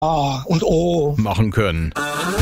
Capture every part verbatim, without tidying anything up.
A und O machen können.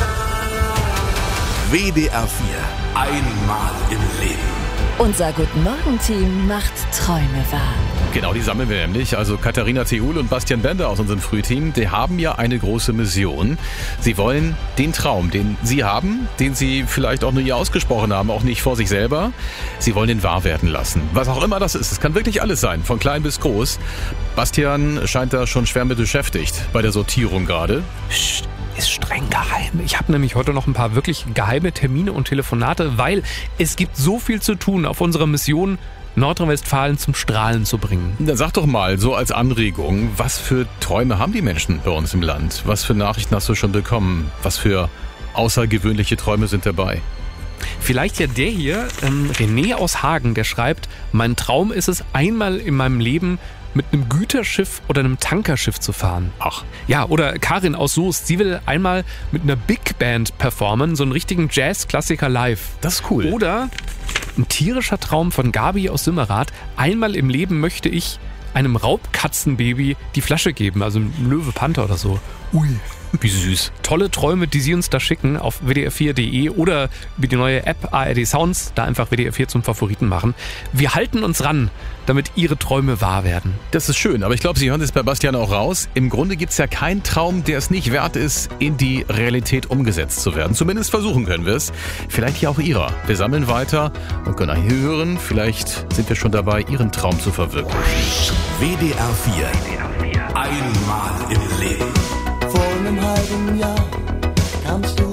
W D R vier. Einmal im Leben. Unser Guten-Morgen-Team macht Träume wahr. Genau, die sammeln wir nämlich. Also Katharina Theul und Bastian Bender aus unserem Frühteam, die haben ja eine große Mission. Sie wollen den Traum, den Sie haben, den Sie vielleicht auch nur hier ausgesprochen haben, auch nicht vor sich selber. Sie wollen den wahr werden lassen. Was auch immer das ist. Es kann wirklich alles sein, von klein bis groß. Bastian scheint da schon schwer mit beschäftigt bei der Sortierung gerade. Psst. Ist streng geheim. Ich habe nämlich heute noch ein paar wirklich geheime Termine und Telefonate, weil es gibt so viel zu tun auf unserer Mission, Nordrhein-Westfalen zum Strahlen zu bringen. Dann sag doch mal, so als Anregung, was für Träume haben die Menschen bei uns im Land? Was für Nachrichten hast du schon bekommen? Was für außergewöhnliche Träume sind dabei? Vielleicht ja der hier, ähm, René aus Hagen, der schreibt, mein Traum ist es, einmal in meinem Leben mit einem Güterschiff oder einem Tankerschiff zu fahren. Ach. Ja, oder Karin aus Soest, sie will einmal mit einer Big Band performen, so einen richtigen Jazz-Klassiker live. Das ist cool. Oder ein tierischer Traum von Gabi aus Simmerath, einmal im Leben möchte ich einem Raubkatzenbaby die Flasche geben, also einem Löwe-Panther oder so. Ui. Wie süß. Tolle Träume, die Sie uns da schicken auf w d r vier punkt d e oder über die neue App A R D Sounds, da einfach W D R vier zum Favoriten machen. Wir halten uns ran, damit Ihre Träume wahr werden. Das ist schön, aber ich glaube, Sie hören es bei Bastian auch raus. Im Grunde gibt es ja keinen Traum, der es nicht wert ist, in die Realität umgesetzt zu werden. Zumindest versuchen können wir es. Vielleicht ja auch Ihrer. Wir sammeln weiter und können hier hören. Vielleicht sind wir schon dabei, Ihren Traum zu verwirklichen. W D R vier. Einmal im Leben. vor einem halben Jahr kamst du